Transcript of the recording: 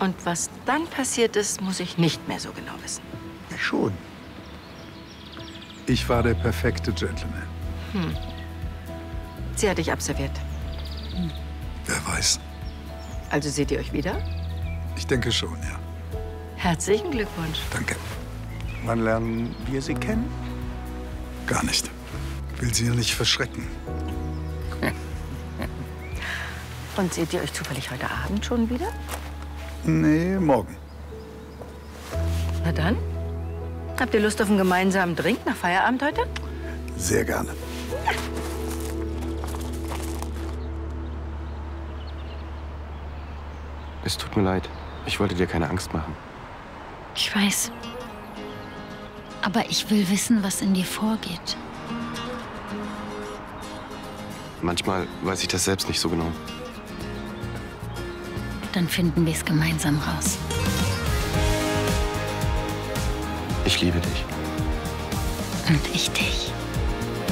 Und was dann passiert ist, muss ich nicht mehr so genau wissen. Ich schon. Ich war der perfekte Gentleman. Sie hat dich abserviert. Wer weiß. Also seht ihr euch wieder? Ich denke schon, ja. Herzlichen Glückwunsch. Danke. Wann lernen wir sie kennen? Gar nicht. Will sie ja nicht verschrecken. Und seht ihr euch zufällig heute Abend schon wieder? Nee, morgen. Na dann. Habt ihr Lust auf einen gemeinsamen Drink nach Feierabend heute? Sehr gerne. Es tut mir leid. Ich wollte dir keine Angst machen. Ich weiß. Aber ich will wissen, was in dir vorgeht. Manchmal weiß ich das selbst nicht so genau. Dann finden wir es gemeinsam raus. Ich liebe dich. Und ich dich.